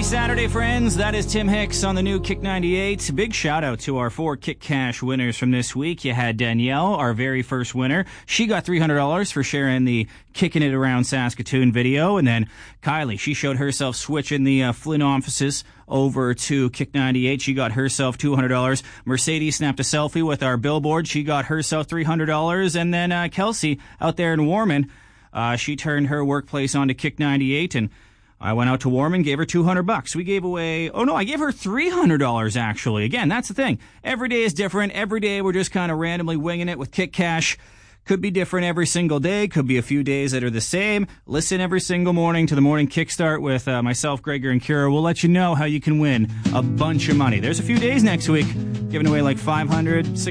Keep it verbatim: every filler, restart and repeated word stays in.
Happy Saturday, friends. That is Tim Hicks on the new Kick ninety-eight. Big shout out to our four Kick Cash winners from this week. You had Danielle, our very first winner. She got three hundred dollars for sharing the Kicking It Around Saskatoon video. And then Kylie, she showed herself switching the uh, Flynn offices over to Kick ninety-eight. She got herself two hundred dollars. Mercedes snapped a selfie with our billboard. She got herself three hundred dollars. And then uh, Kelsey out there in Warman, uh, she turned her workplace onto Kick ninety-eight, and I went out to Warman, gave her two hundred bucks. We gave away, oh no, I gave her three hundred dollars actually. Again, that's the thing. Every day is different. Every day we're just kind of randomly winging it with Kick Cash. Could be different every single day. Could be a few days that are the same. Listen every single morning to the Morning Kickstart with uh, myself, Gregor, and Kira. We'll let you know how you can win a bunch of money. There's a few days next week giving away like five hundred,